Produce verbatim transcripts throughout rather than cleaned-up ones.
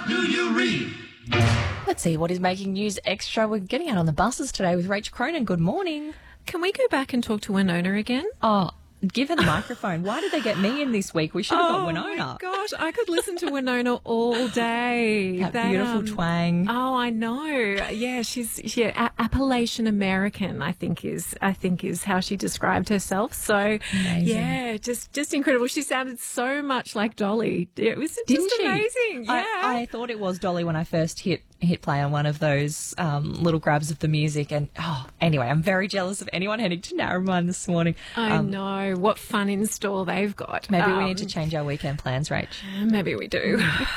What do you read? Let's see what is making news extra. We're getting out on the buses today with Rach Cronin. Good morning. Can we go back and talk to Winona again? Oh, give her the microphone. Why did they get me in this week? We should have got Oh, Winona. my gosh, I could listen to Winona all day. That beautiful um, twang. Oh, I know. Yeah, she's yeah, a- Appalachian American, I think is I think is how she described herself. So, Amazing. yeah, just just incredible. She sounded so much like Dolly. It was just Didn't she? amazing. Yeah. I, I thought it was Dolly when I first hit hit play on one of those um, little grabs of the music. And, oh, anyway, I'm very jealous of anyone heading to Narromine this morning. I Um, know. What fun in store they've got. Maybe we Um, need to change our weekend plans, Rach. Maybe we do.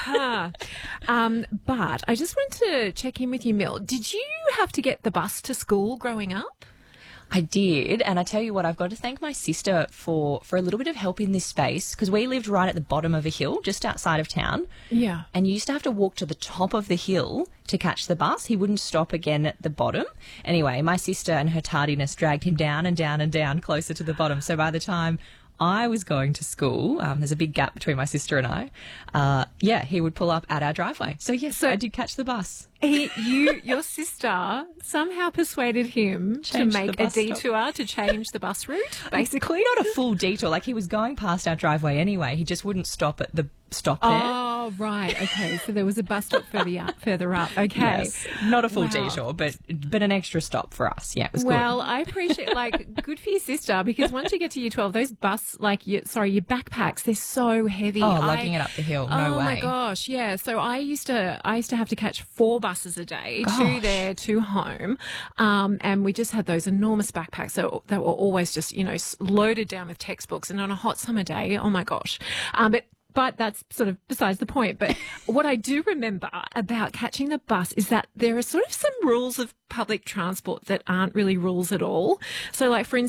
um, but I just wanted to check in with you, Mill. Did you have to get the bus to school growing up? I did, and I tell you what, I've got to thank my sister for, for a little bit of help in this space, because we lived right at the bottom of a hill, just outside of town. Yeah. And you used to have to walk to the top of the hill to catch the bus. He wouldn't stop again at the bottom. Anyway, my sister and her tardiness dragged him down and down and down closer to the bottom. So by the time I was going to school, um, there's a big gap between my sister and I, uh, yeah, he would pull up at our driveway. So yes, So- I did catch the bus. He, you, your sister somehow persuaded him Change to the make a bus stop. detour to change the bus route, basically. Not a full detour, like he was going past our driveway anyway. He just wouldn't stop at the stop there. Oh, right. Okay. So there was a bus stop further up. Further up. Okay. Yes, not a full Wow. detour, but but an extra stop for us. Yeah, it was Well, I appreciate, like, good for your sister, because once you get to year twelve, those bus, like, your, sorry, your backpacks, they're so heavy. good. Oh, I- lugging it up the hill, no oh way. my gosh, yeah. So I used to, I used to have to catch four buses a day, two Gosh. there, two home, um, and we just had those enormous backpacks. So they were always just, you know, s- loaded down with textbooks. And on a hot summer day, oh my gosh, um, but. But that's sort of besides the point. But what I do remember about catching the bus is that there are sort of some rules of public transport that aren't really rules at all. So, like, for instance,